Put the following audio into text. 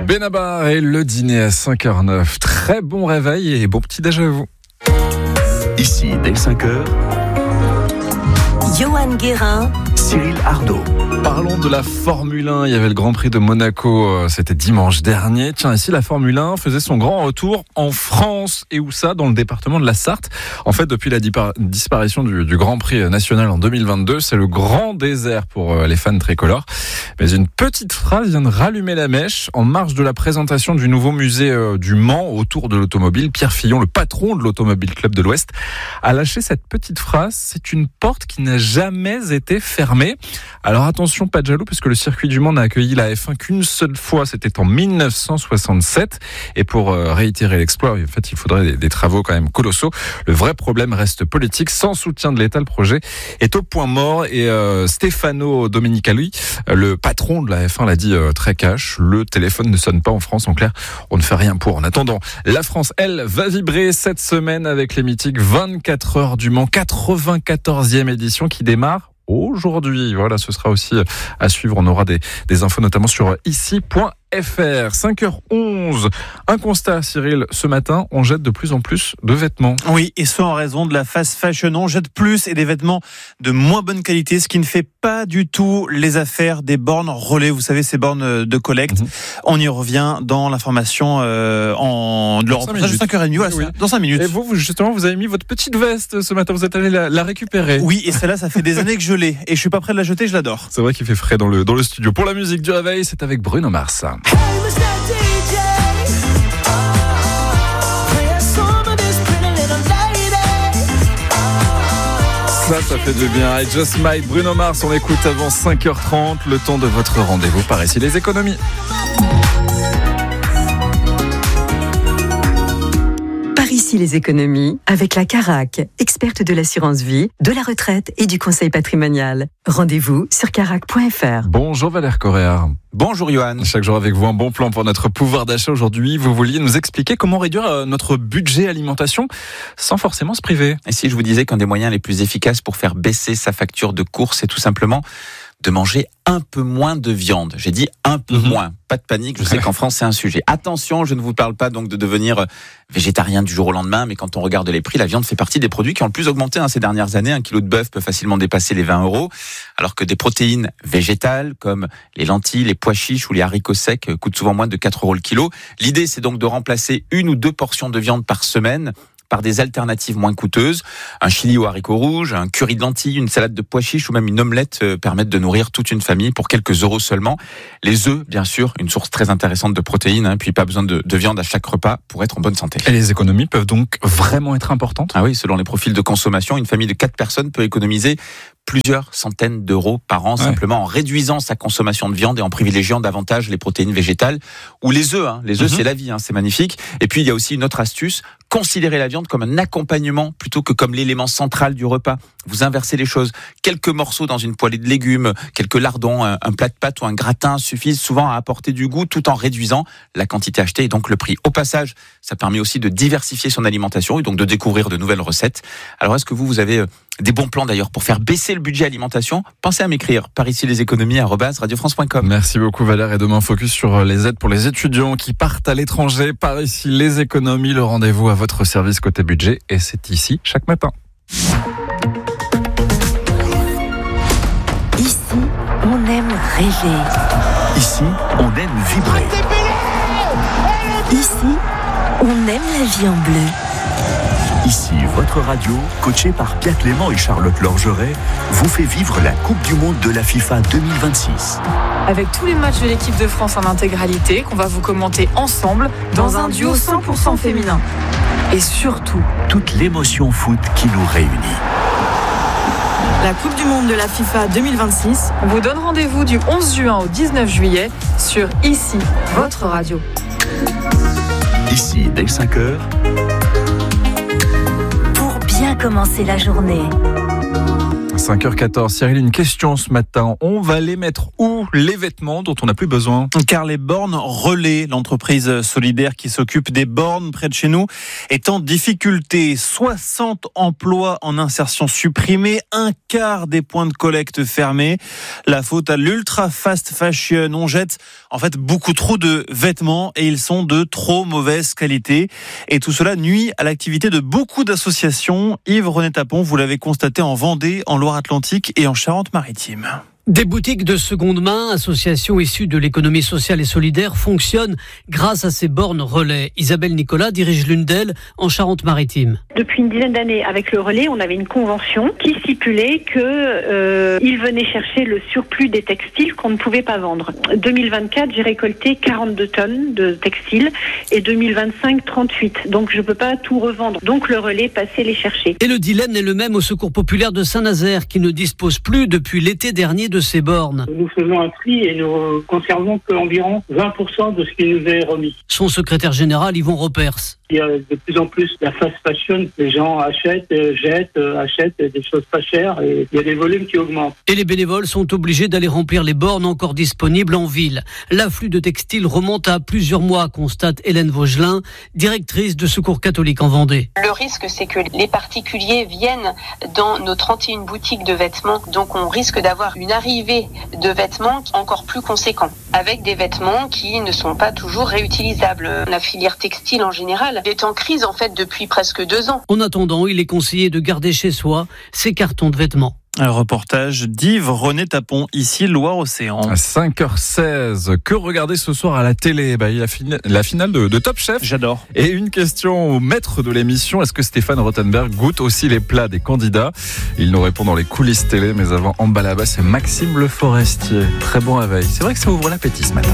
Benabar et le dîner à 5h09. Très bon réveil et bon petit déj à vous. Ici, dès 5h, Johan Guérin, Cyril Ardo. Parlons de la Formule 1. Il y avait le Grand Prix de Monaco, c'était dimanche dernier. Tiens, ici, la Formule 1 faisait son grand retour en France. Et où ça ? Dans le département de la Sarthe. En fait, depuis la disparition du Grand Prix national en 2022, c'est le grand désert pour les fans tricolores. Mais une petite phrase vient de rallumer la mèche. En marge de la présentation du nouveau musée du Mans autour de l'automobile, Pierre Fillon, le patron de l'Automobile Club de l'Ouest, a lâché cette petite phrase. C'est une porte qui n'a jamais été fermée. Alors attention, pas de jaloux, puisque le circuit du Mans n'a accueilli la F1 qu'une seule fois, c'était en 1967. Et pour réitérer l'exploit, en fait, il faudrait des travaux quand même colossaux. Le vrai problème reste politique. Sans soutien de l'État, le projet est au point mort. Et Stefano Domenicali, le patron de la F1, l'a dit très cash. Le téléphone ne sonne pas en France. En clair, on ne fait rien pour. En attendant, la France, elle, va vibrer cette semaine avec les mythiques 24 heures du Mans, 94e édition qui démarre aujourd'hui. Voilà, ce sera aussi à suivre. On aura des infos notamment sur ici.fr. 5h11. Un constat, Cyril. Ce matin, on jette de plus en plus de vêtements. Oui, et ce en raison de la fast fashion. On jette plus et des vêtements de moins bonne qualité, ce qui ne fait pas du tout les affaires des bornes relais. Vous savez, ces bornes de collecte. On y revient dans l'information de leur reportage de 5h30. Voilà, oui. Dans 5 minutes. Et vous, justement, vous avez mis votre petite veste ce matin. Vous êtes allé la récupérer. Oui, et celle-là, ça fait des années que je l'ai. Et je suis pas prêt de la jeter, je l'adore. C'est vrai qu'il fait frais dans le studio. Pour la musique du réveil, c'est avec Bruno Mars. Ça fait du bien. I Just Might, Bruno Mars, on écoute avant 5h30, le temps de votre rendez-vous par ici les économies. par ici les économies, avec la Carac, experte de l'assurance vie, de la retraite et du conseil patrimonial. Rendez-vous sur carac.fr. Bonjour Valère Correa. Bonjour Johan. Chaque jour avec vous, un bon plan pour notre pouvoir d'achat. Aujourd'hui, vous vouliez nous expliquer comment réduire notre budget alimentation sans forcément se priver. Et si je vous disais qu'un des moyens les plus efficaces pour faire baisser sa facture de course, c'est tout simplement de manger un peu moins de viande. J'ai dit un peu moins. Pas de panique, je sais qu'en France, c'est un sujet. Attention, je ne vous parle pas donc de devenir végétarien du jour au lendemain, mais quand on regarde les prix, la viande fait partie des produits qui ont le plus augmenté ces dernières années. 1 kilo de bœuf peut facilement dépasser les 20 €, alors que des protéines végétales, comme les lentilles, les pois chiches ou les haricots secs, coûtent souvent moins de 4 € le kilo. L'idée, c'est donc de remplacer 1 ou 2 portions de viande par semaine par des alternatives moins coûteuses. Un chili aux haricots rouges, un curry de lentilles, une salade de pois chiches ou même une omelette permettent de nourrir toute une famille pour quelques euros seulement. Les œufs, bien sûr, une source très intéressante de protéines, puis pas besoin de viande à chaque repas pour être en bonne santé. Et les économies peuvent donc vraiment être importantes ? Ah oui, selon les profils de consommation, une famille de 4 personnes peut économiser plusieurs centaines d'euros par an, simplement en réduisant sa consommation de viande et en privilégiant davantage les protéines végétales ou les œufs. Les œufs, c'est la vie, c'est magnifique. Et puis, il y a aussi une autre astuce, considérez la viande comme un accompagnement plutôt que comme l'élément central du repas. Vous inversez les choses. Quelques morceaux dans une poêlée de légumes, quelques lardons, un plat de pâtes ou un gratin suffisent souvent à apporter du goût tout en réduisant la quantité achetée et donc le prix. Au passage, ça permet aussi de diversifier son alimentation et donc de découvrir de nouvelles recettes. Alors, est-ce que vous avez des bons plans d'ailleurs pour faire baisser le budget alimentation? Pensez à m'écrire par ici les économies @radiofrance.com. Merci beaucoup Valère, et demain focus sur les aides pour les étudiants qui partent à l'étranger. Par ici les économies, le rendez-vous à votre service côté budget, et c'est ici chaque matin. Ici, on aime rêver. Ici, on aime vibrer. Ici, on aime la vie en bleu. Ici, votre radio, coachée par Pierre Clément et Charlotte Lorgeret, vous fait vivre la Coupe du Monde de la FIFA 2026. Avec tous les matchs de l'équipe de France en intégralité, qu'on va vous commenter ensemble dans un duo 100% féminin. Et surtout, toute l'émotion foot qui nous réunit. La Coupe du Monde de la FIFA 2026 vous donne rendez-vous du 11 juin au 19 juillet sur Ici, votre radio. Ici, dès 5h. Pour bien commencer la journée. 5h14. Cyril, une question ce matin. On va les mettre où, les vêtements dont on n'a plus besoin? Car les bornes Relais, l'entreprise solidaire qui s'occupe des bornes près de chez nous, est en difficulté. 60 emplois en insertion supprimés, un quart des points de collecte fermés. La faute à l'ultra fast fashion. On jette en fait beaucoup trop de vêtements et ils sont de trop mauvaise qualité. Et tout cela nuit à l'activité de beaucoup d'associations. Yves René Tapon, vous l'avez constaté en Vendée, en Loire-Atlantique et en Charente-Maritime. Des boutiques de seconde main, associations issues de l'économie sociale et solidaire, fonctionnent grâce à ces bornes Relais. Isabelle Nicolas dirige l'une d'elles en Charente-Maritime. Depuis une dizaine d'années, avec le Relais, on avait une convention qui stipulait que ils venaient chercher le surplus des textiles qu'on ne pouvait pas vendre. 2024, j'ai récolté 42 tonnes de textiles et 2025, 38. Donc je ne peux pas tout revendre. Donc le Relais passait les chercher. Et le dilemme est le même au Secours populaire de Saint-Nazaire qui ne dispose plus depuis l'été dernier de ces bornes. Nous faisons un tri et nous conservons qu'environ 20% de ce qui nous est remis. Son secrétaire général, Yvon Ropers. Il y a de plus en plus la fast fashion. Les gens achètent, jettent, achètent des choses pas chères et il y a des volumes qui augmentent. Et les bénévoles sont obligés d'aller remplir les bornes encore disponibles en ville. L'afflux de textiles remonte à plusieurs mois, constate Hélène Vaugelin, directrice de Secours catholique en Vendée. Le risque, c'est que les particuliers viennent dans nos 31 boutiques de vêtements. Donc on risque d'avoir une arrivée de vêtements encore plus conséquents, avec des vêtements qui ne sont pas toujours réutilisables. La filière textile en général est en crise en fait depuis presque 2 ans. En attendant, il est conseillé de garder chez soi ces cartons de vêtements. Un reportage d'Yves René Tapon, ici Loire-Océan. À 5h16, que regarder ce soir à la télé? Il y a la finale de Top Chef. J'adore. Et une question au maître de l'émission, est-ce que Stéphane Rothenberg goûte aussi les plats des candidats? Il nous répond dans les coulisses télé, mais avant, en bas là-bas, c'est Maxime Le Forestier. Très bon réveil. C'est vrai que ça ouvre l'appétit ce matin.